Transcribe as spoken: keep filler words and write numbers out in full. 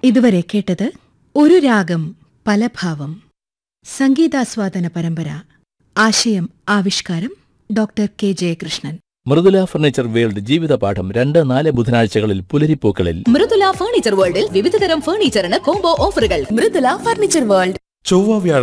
ഇതുവരെ കേട്ടത് ഒരു രാഗം പല ഭാവം, സംഗീതാസ്വാദന പരമ്പര. ആശയം ആവിഷ്കാരം doctor K Jayakrishnan. Mridula furniture world ജീവിതപാഠം രണ്ട് നാല് ബുധനാഴ്ചകളിൽ പുലരിപ്പൂക്കളിൽ. മൃദുല ഫർണിച്ചർ വേൾഡിൽ വിവിധതരം ഫർണിച്ചറിന് കോംബോ ഓഫറുകൾ. Mridula furniture world. ചൊവ്വ